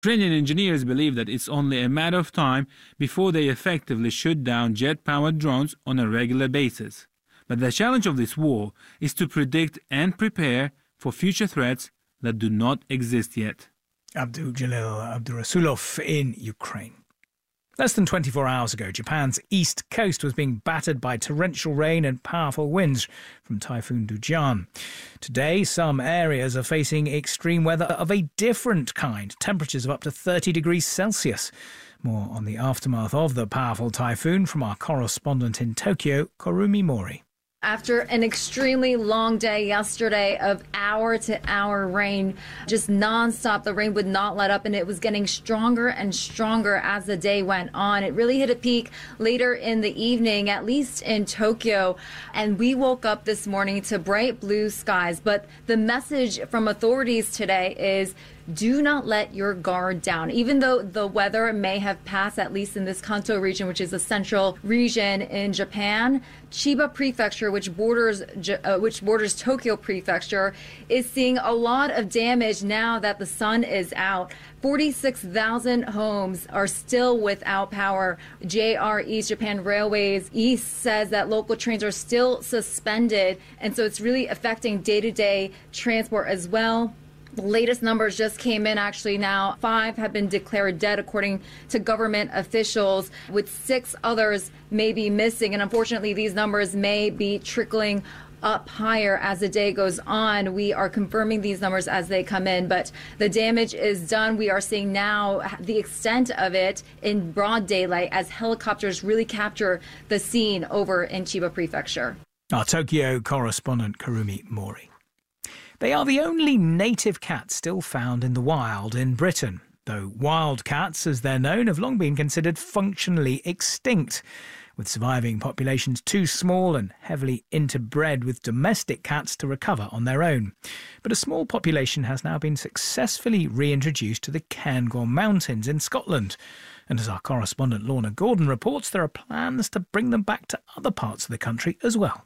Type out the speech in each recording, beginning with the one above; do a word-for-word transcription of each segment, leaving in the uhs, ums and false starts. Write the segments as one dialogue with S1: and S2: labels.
S1: Ukrainian engineers believe that it's only a matter of time before they effectively shoot down jet-powered drones on a regular basis. But the challenge of this war is to predict and prepare for future threats that do not exist yet.
S2: Abdul Jalil Abdurasulov in Ukraine. Less than twenty-four hours ago, Japan's east coast was being battered by torrential rain and powerful winds from Typhoon Dujan. Today, some areas are facing extreme weather of a different kind, temperatures of up to thirty degrees Celsius. More on the aftermath of the powerful typhoon from our correspondent in Tokyo, Kurumi Mori.
S3: After an extremely long day yesterday of hour-to-hour rain, just nonstop, the rain would not let up, and it was getting stronger and stronger as the day went on. It really hit a peak later in the evening, at least in Tokyo, and we woke up this morning to bright blue skies. But the message from authorities today is, do not let your guard down. Even though the weather may have passed, at least in this Kanto region, which is a central region in Japan, Chiba Prefecture, which borders uh, which borders Tokyo Prefecture, is seeing a lot of damage now that the sun is out. forty-six thousand homes are still without power. J R East, Japan Railways East, says that local trains are still suspended, and so it's really affecting day-to-day transport as well. The latest numbers just came in actually now. Five have been declared dead, according to government officials, with six others may be missing. And unfortunately, these numbers may be trickling up higher as the day goes on. We are confirming these numbers as they come in, but the damage is done. We are seeing now the extent of it in broad daylight as helicopters really capture the scene over in Chiba Prefecture.
S2: Our Tokyo correspondent Kurumi Mori. They are the only native cats still found in the wild in Britain, though wild cats, as they're known, have long been considered functionally extinct, with surviving populations too small and heavily interbred with domestic cats to recover on their own. But a small population has now been successfully reintroduced to the Cairngorm Mountains in Scotland. And as our correspondent Lorna Gordon reports, there are plans to bring them back to other parts of the country as well.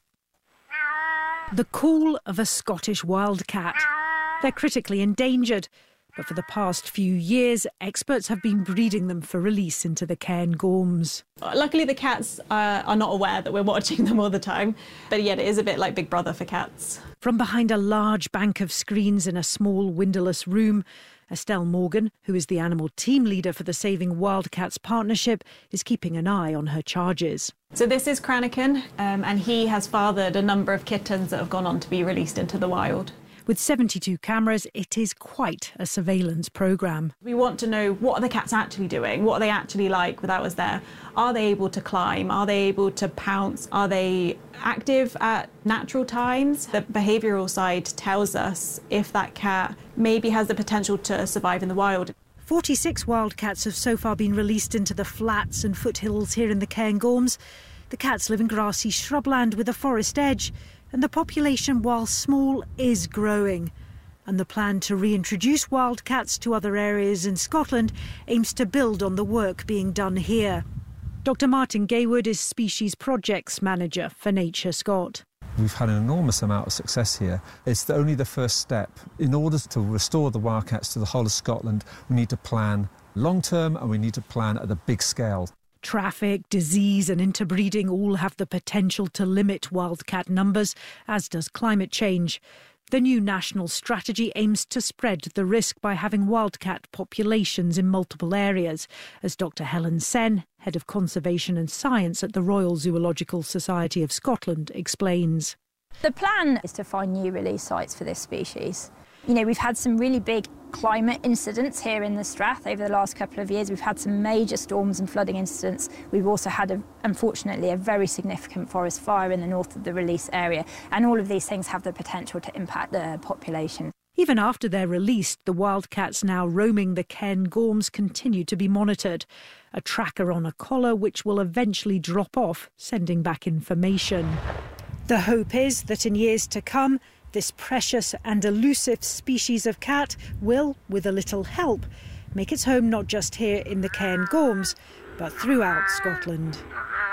S4: The call of a Scottish wildcat. They're critically endangered, but for the past few years, experts have been breeding them for release into the Cairngorms.
S5: Luckily, the cats uh, are not aware that we're watching them all the time, but yet it is a bit like Big Brother for cats.
S4: From behind a large bank of screens in a small windowless room, Estelle Morgan, who is the animal team leader for the Saving Wildcats partnership, is keeping an eye on her charges.
S5: So this is Cranachan, um, and he has fathered a number of kittens that have gone on to be released into the wild.
S4: With seventy-two cameras, it is quite a surveillance programme.
S5: We want to know, what are the cats actually doing? What are they actually like without us there? Are they able to climb? Are they able to pounce? Are they active at natural times? The behavioural side tells us if that cat maybe has the potential to survive in the wild.
S4: forty-six wildcats have so far been released into the flats and foothills here in the Cairngorms. The cats live in grassy shrubland with a forest edge, and the population, while small, is growing. And the plan to reintroduce wildcats to other areas in Scotland aims to build on the work being done here. Doctor Martin Gaywood is Species Projects Manager for Nature Scot.
S6: We've had an enormous amount of success here. It's only the first step. In order to restore the wildcats to the whole of Scotland, we need to plan long-term and we need to plan at a big scale.
S4: Traffic, disease and interbreeding all have the potential to limit wildcat numbers, as does climate change. The new national strategy aims to spread the risk by having wildcat populations in multiple areas, as Doctor Helen Sen, Head of Conservation and Science at the Royal Zoological Society of Scotland, explains.
S7: The plan is to find new release sites for this species. You know, we've had some really big climate incidents here in the Strath over the last couple of years. We've had some major storms and flooding incidents. We've also had, a, unfortunately, a very significant forest fire in the north of the release area. And all of these things have the potential to impact the population.
S4: Even after they're released, the wildcats now roaming the Cairngorms continue to be monitored. A tracker on a collar which will eventually drop off, sending back information. The hope is that in years to come, this precious and elusive species of cat will, with a little help, make its home not just here in the Cairngorms, but throughout Scotland.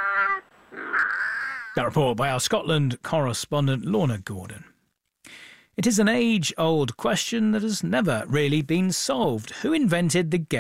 S2: That report by our Scotland correspondent Lorna Gordon. It is an age-old question that has never really been solved. Who invented the game